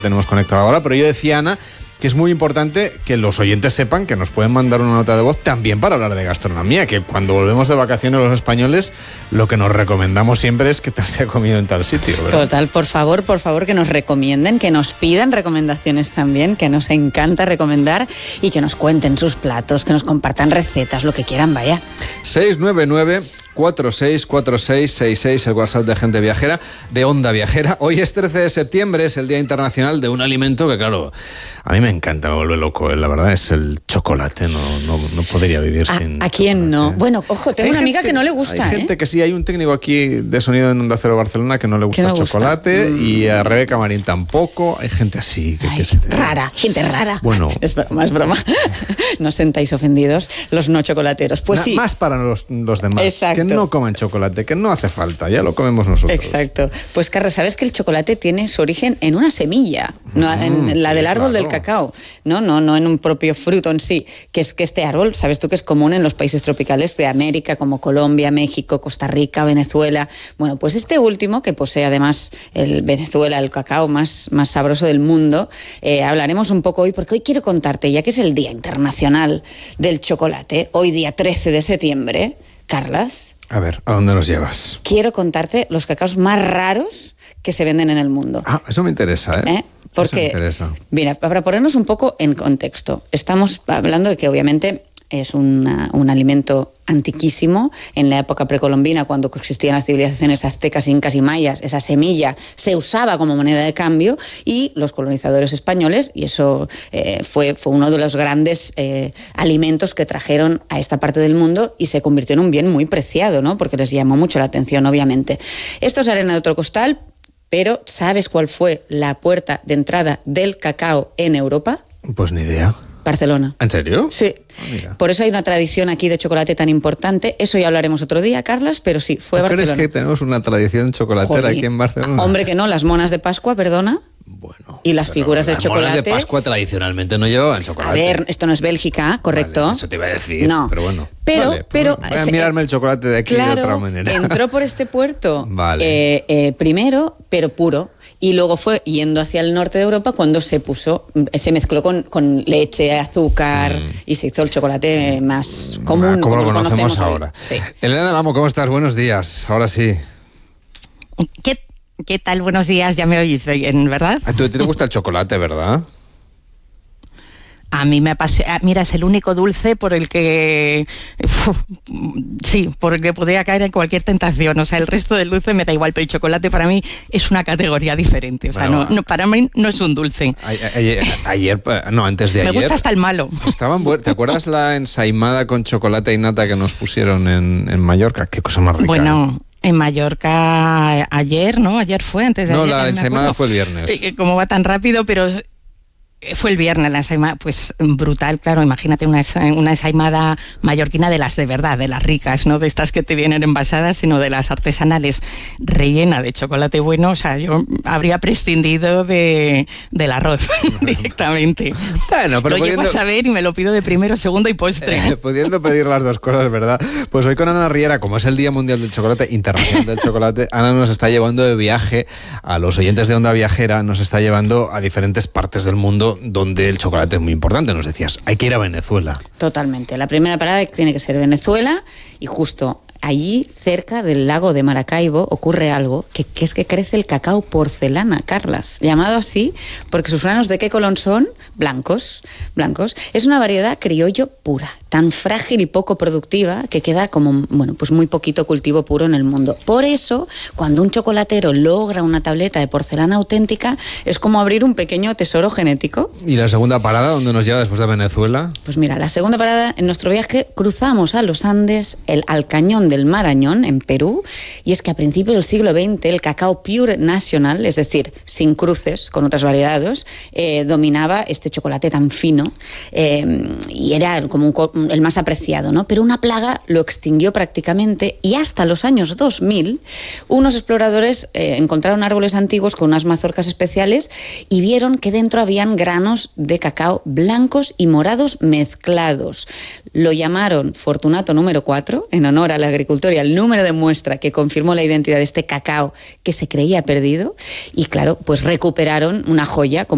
Tenemos conectado ahora, pero yo decía, Ana, que es muy importante que los oyentes sepan que nos pueden mandar una nota de voz también para hablar de gastronomía, que cuando volvemos de vacaciones los españoles lo que nos recomendamos siempre es que tal se ha comido en tal sitio, ¿verdad? Total, por favor que nos recomienden, que nos pidan recomendaciones también, que nos encanta recomendar y que nos cuenten sus platos, que nos compartan recetas, lo que quieran, vaya. 699-464666, el WhatsApp de Gente Viajera, de Onda Viajera. Hoy es 13 de septiembre, es el Día Internacional de un alimento que, claro, a mí me encanta, me vuelve loco, la verdad, es el chocolate. No podría vivir sin ¿A quién chocolate. no? Bueno, ojo, tengo una amiga que no le gusta. Hay gente que sí, hay un técnico aquí de sonido en Onda Cero Barcelona que no le gusta el chocolate, y a Rebeca Marín tampoco. Hay gente así. Rara, gente rara. Bueno. Es broma. No os sentáis ofendidos los no chocolateros. Pues sí. Más para los demás. Exacto. Que no coman chocolate, que no hace falta, ya lo comemos nosotros. Exacto. Pues Carlos, ¿sabes que el chocolate tiene su origen en una semilla? En la del árbol del cacao. No en un propio fruto en sí. Que es que este árbol, sabes tú que es común en los países tropicales de América, como Colombia, México, Costa Rica, Venezuela. Bueno, pues este último, que posee además el Venezuela, el cacao más sabroso del mundo, hablaremos un poco hoy, porque hoy quiero contarte, ya que es el Día Internacional del Chocolate, hoy día 13 de septiembre, Carlas. A ver, ¿a dónde nos llevas? Quiero contarte los cacaos más raros que se venden en el mundo. Ah, eso me interesa, ¿eh? Porque, eso me interesa. Mira, para ponernos un poco en contexto, estamos hablando de que obviamente es un alimento antiquísimo. En la época precolombina, cuando existían las civilizaciones aztecas, incas y mayas, esa semilla se usaba como moneda de cambio, y los colonizadores españoles, y eso fue uno de los grandes alimentos que trajeron a esta parte del mundo, y se convirtió en un bien muy preciado, ¿no? Porque les llamó mucho la atención, obviamente. Esto es harina de otro costal, pero ¿sabes cuál fue la puerta de entrada del cacao en Europa? Pues ni idea. Barcelona. ¿En serio? Sí. Por eso hay una tradición aquí de chocolate tan importante. Eso ya hablaremos otro día, Carlas, pero sí, fue Barcelona. ¿Crees que tenemos una tradición chocolatera aquí en Barcelona? Hombre, que no, las monas de Pascua, perdona. Bueno, y las figuras de chocolate. Las monas de Pascua tradicionalmente no llevaban chocolate. A ver, esto no es Bélgica, correcto. Vale, eso te iba a decir, no. Pero bueno. Pero voy a mirarme el chocolate de aquí, claro, de otra manera. Entró por este puerto primero, pero puro. Y luego fue yendo hacia el norte de Europa cuando se mezcló con leche, azúcar, y se hizo el chocolate más común. Como lo conocemos ahora. Sí. Elena del Amo, ¿cómo estás? Buenos días. Ahora sí. ¿Qué tal? Buenos días, ya me oís bien, ¿verdad? ¿A ti te gusta el chocolate, verdad? A mí me apasiona. Mira, es el único dulce por el que por el que podría caer en cualquier tentación. O sea, el resto del dulce me da igual, pero el chocolate para mí es una categoría diferente. O sea, no, para mí no es un dulce. Antes de ayer. Me gusta hasta el malo. ¿Te acuerdas la ensaimada con chocolate y nata que nos pusieron en Mallorca? Qué cosa más rica. Bueno. En Mallorca ayer, ¿no? Ayer fue, antes de ayer. No, la ensaimada fue el viernes. Como va tan rápido, pero fue el viernes la ensaimada, pues brutal, claro, imagínate una ensaimada mallorquina de las de verdad, de las ricas, no de estas que te vienen envasadas, sino de las artesanales, rellena de chocolate bueno. O sea, yo habría prescindido del arroz directamente. Bueno, pero lo llego a saber y me lo pido de primero, segundo y postre. Pudiendo pedir las dos cosas, ¿verdad? Pues hoy con Ana Riera, como es el Día Mundial del Chocolate, Internacional del Chocolate, Ana nos está llevando de viaje a los oyentes de Onda Viajera, nos está llevando a diferentes partes del mundo donde el chocolate es muy importante. Nos decías, hay que ir a Venezuela. Totalmente. La primera parada tiene que ser Venezuela, y justo allí, cerca del lago de Maracaibo, ocurre algo que es que crece el cacao porcelana, Carlas, llamado así porque sus granos, ¿de qué color son? Blancos. Es una variedad criollo pura, tan frágil y poco productiva que queda como, pues muy poquito cultivo puro en el mundo. Por eso, cuando un chocolatero logra una tableta de porcelana auténtica, es como abrir un pequeño tesoro genético. ¿Y la segunda parada, dónde nos lleva después de Venezuela? Pues mira, la segunda parada en nuestro viaje, cruzamos a los Andes, al cañón del Marañón, en Perú, y es que a principios del siglo XX el cacao pure nacional, es decir, sin cruces con otras variedades, dominaba este chocolate tan fino, y era como el más apreciado, ¿no? Pero una plaga lo extinguió prácticamente, y hasta los años 2000 unos exploradores encontraron árboles antiguos con unas mazorcas especiales y vieron que dentro habían granos de cacao blancos y morados mezclados. Lo llamaron Fortunato número 4 en honor a la agricultor y al número de muestra que confirmó la identidad de este cacao que se creía perdido, y claro, pues recuperaron una joya como